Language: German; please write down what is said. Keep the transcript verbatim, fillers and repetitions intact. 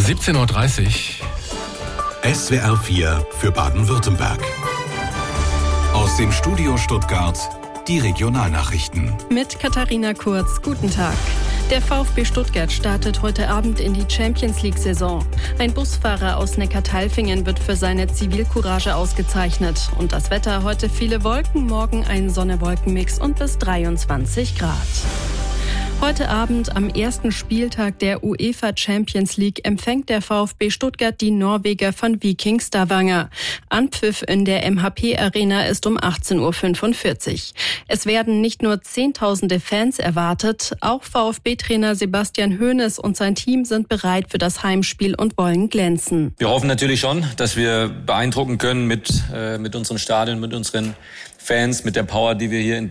siebzehn Uhr dreißig. S W R vier für Baden-Württemberg. Aus dem Studio Stuttgart die Regionalnachrichten. Mit Katharina Kurz, guten Tag. Der VfB Stuttgart startet heute Abend in die Champions-League-Saison. Ein Busfahrer aus Neckartalfingen wird für seine Zivilcourage ausgezeichnet. Und das Wetter: heute viele Wolken, morgen ein Sonne-Wolken-Mix und bis dreiundzwanzig Grad. Heute Abend am ersten Spieltag der UEFA Champions League empfängt der VfB Stuttgart die Norweger von Viking Stavanger. Anpfiff in der M H P Arena ist um achtzehn Uhr fünfundvierzig. Es werden nicht nur Zehntausende Fans erwartet, auch VfB-Trainer Sebastian Hoeneß und sein Team sind bereit für das Heimspiel und wollen glänzen. Wir hoffen natürlich schon, dass wir beeindrucken können mit, äh, mit unseren Stadien, mit unseren Fans, mit der Power, die wir hier